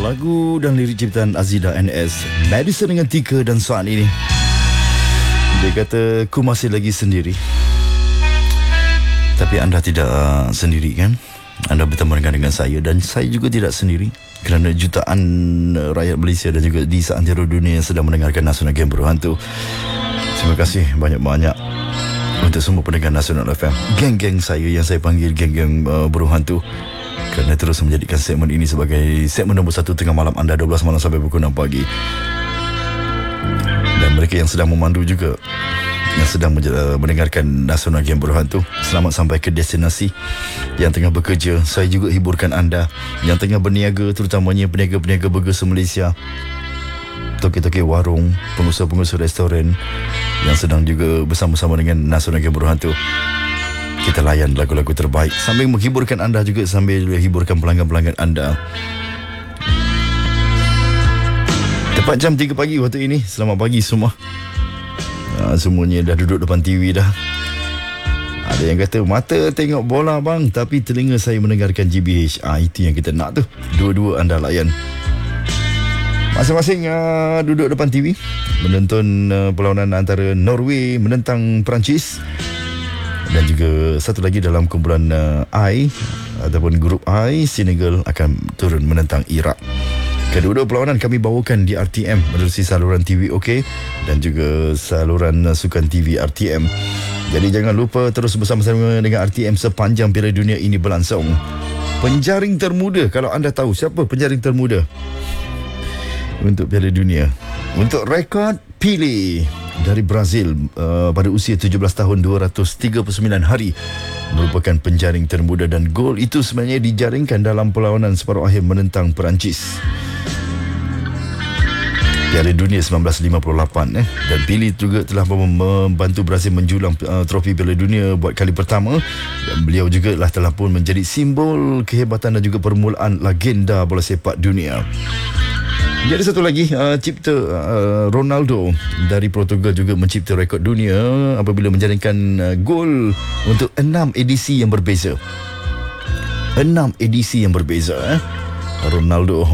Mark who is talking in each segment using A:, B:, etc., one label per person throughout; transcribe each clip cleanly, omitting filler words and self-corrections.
A: Lagu dan lirik ciptaan Azida NS, Madison dengan Tika dan Suan ini. Dia kata, ku masih lagi sendiri. Tapi anda tidak sendiri kan? Anda bertemu dengan saya dan saya juga tidak sendiri. Kerana jutaan rakyat Malaysia dan juga di seantero dunia yang sedang mendengarkan Nasional Game Berhantu. Terima kasih banyak-banyak untuk semua pendengar Nasional FM. Geng-geng saya yang saya panggil geng-geng Berhantu, kerana terus menjadikan segmen ini sebagai segmen nombor 1 tengah malam anda, 12 malam sampai pukul 6 pagi. Dan mereka yang sedang memandu juga, yang sedang mendengarkan Nasional Game Berhantu, selamat sampai ke destinasi. Yang tengah bekerja, saya juga hiburkan anda. Yang tengah berniaga, terutamanya peniaga-peniaga burger se-Malaysia, toke-toke warung, pengusaha-pengusaha restoran yang sedang juga bersama-sama dengan Nasional Game Berhantu. Kita layan lagu-lagu terbaik sambil menghiburkan anda juga, sambil hiburkan pelanggan-pelanggan anda. Tepat jam 3 pagi waktu ini. Selamat pagi semua. Semuanya dah duduk depan TV dah. Ada yang kata, mata tengok bola bang, tapi telinga saya mendengarkan GBH. Itu yang kita nak tu. Dua-dua anda layan. Masing-masing duduk depan TV menonton perlawanan antara Norway menentang Perancis. Dan juga satu lagi dalam kumpulan I ataupun grup I, Senegal akan turun menentang Iraq. Kedua-dua perlawanan kami bawakan di RTM menerusi saluran TV OK dan juga saluran sukan TV RTM. Jadi jangan lupa terus bersama-sama dengan RTM sepanjang Piala Dunia ini berlangsung. Penjaring termuda, kalau anda tahu siapa penjaring termuda untuk Piala Dunia, untuk rekod Pelé dari Brazil pada usia 17 tahun 239 hari, merupakan penjaring termuda dan gol itu sebenarnya dijaringkan dalam perlawanan separuh akhir menentang Perancis. Piala Dunia 1958 dan Pelé juga telah membantu Brazil menjulang trofi Piala Dunia buat kali pertama, dan beliau juga telah pun menjadi simbol kehebatan dan juga permulaan legenda bola sepak dunia. Jadi satu lagi, cipta Ronaldo dari Portugal juga mencipta rekod dunia apabila menjaringkan gol untuk 6 edisi yang berbeza. 6 edisi yang berbeza Ronaldo.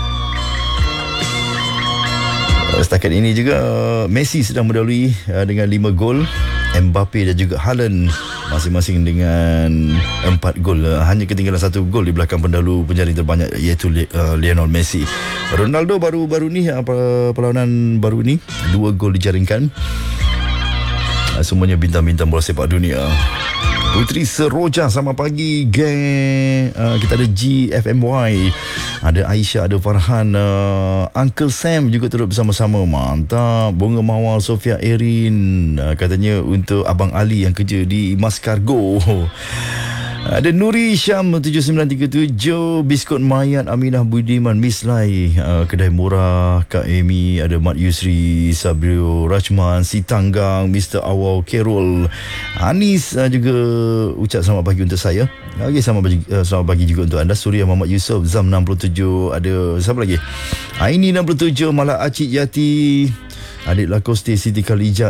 A: Setakat ini juga Messi sedang mendahului dengan 5 gol, Mbappe dan juga Haaland masing-masing dengan 4 gol. Hanya ketinggalan 1 gol di belakang pendahulu penjaring terbanyak, iaitu Lionel Messi. Ronaldo baru-baru ni, perlawanan baru ni, 2 gol dijaringkan. Semuanya bintang-bintang bola sepak dunia. Putri Seroja, selamat pagi geng. Kita ada GFMY, ada Aisyah, ada Farhan, Uncle Sam juga turut bersama-sama. Mantap. Bunga Mawar, Sofia Erin, katanya untuk Abang Ali yang kerja di Mas Cargo. Ada Nuri Syam 7937, Biskut Mayat, Aminah Budiman, Miss Lai, Kedai Murah, Kak Amy, ada Mat Yusri, Sabrio Rachman, Si Tanggang, Mr. Awal, Kerol, Anis juga ucap selamat pagi untuk saya. Okey, selamat pagi juga untuk anda. Surya Muhammad Yusof, Zam 67, ada siapa lagi? Aini 67, Malak Acik Yati, Adik Lakoste, Siti Khalijah,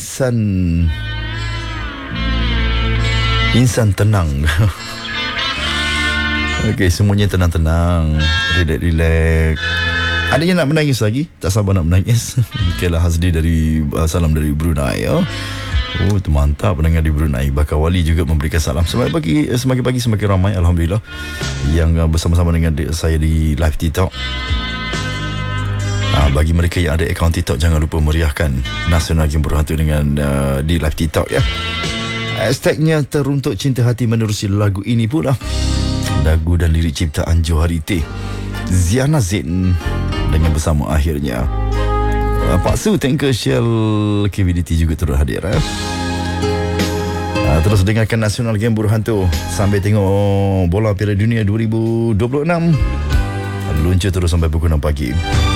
A: Insan tenang. Okey, semuanya tenang-tenang, relax. Ada yang nak menangis lagi? Tak sabar nak menangis. Okeylah, Hazdi dari salam dari Brunei. Oh, itu mantap pendengar di Brunei. Bakar Wali juga memberikan salam. Semakin pagi semakin ramai, alhamdulillah, yang bersama-sama dengan saya di live TikTok. Bagi mereka yang ada akaun TikTok, jangan lupa meriahkan Nasional Game Berhantu dengan di live TikTok ya. Hashtagnya Teruntuk Cinta Hati menerusi lagu ini pula. Lagu dan lirik ciptaan Johari T, Ziana Zain dengan Bersama Akhirnya. Pak Su, Tanker Shell KVDT juga turut hadir. Terus dengarkan Nasional Game Berhantu sambil tengok bola Piala Dunia 2026. Luncur terus sampai pukul 6 pagi.